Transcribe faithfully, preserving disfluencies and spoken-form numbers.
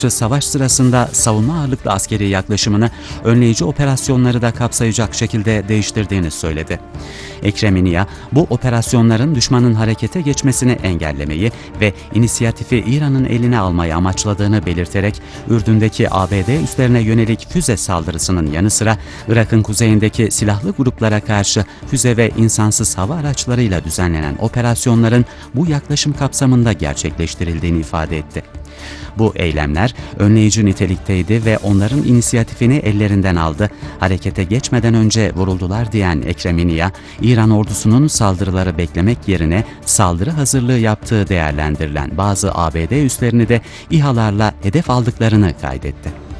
savaş sırasında savunma ağırlıklı askeri yaklaşımını önleyici operasyonları da kapsayacak şekilde değiştirdiğini söyledi. Ekrem İnan'a bu operasyonların düşmanın harekete geçmesini engellemeyi ve inisiyatifi İran'ın eline almayı amaçladığını belirterek Ürdün'deki A B D üslerine yönelik füze saldırısının yanı sıra Irak'ın kuzeyindeki silahlı gruplara karşı füze ve insansız hava araçlarıyla düzenlenen operasyonların bu yaklaşım kapsamında gerçekleştirildiğini ifade etti. Bu eylemler önleyici nitelikteydi ve onların inisiyatifini ellerinden aldı. Harekete geçmeden önce vuruldular diyen Ekrem İnan, İran ordusunun saldırıları beklemek yerine saldırı hazırlığı yaptığı değerlendirilen bazı A B D üslerini de İHA'larla hedef aldıklarını kaydetti.